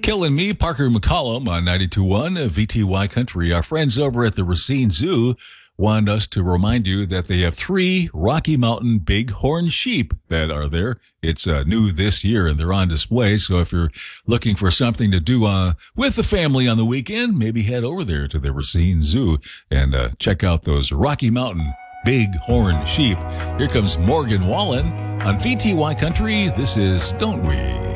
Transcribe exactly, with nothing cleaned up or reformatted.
Killing me, Parker McCollum on ninety-two point one V T Y Country. Our friends over at the Racine Zoo wanted us to remind you that they have three Rocky Mountain bighorn sheep that are there. It's uh, new this year, and they're on display. So if you're looking for something to do uh, with the family on the weekend, maybe head over there to the Racine Zoo and uh, check out those Rocky Mountain bighorn sheep. Here comes Morgan Wallen on V T Y Country. This is Don't We?